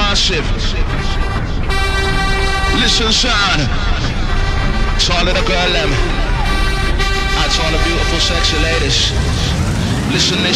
massive. Listen, son. To all of the girl them. And to all the beautiful sexy ladies. Listen this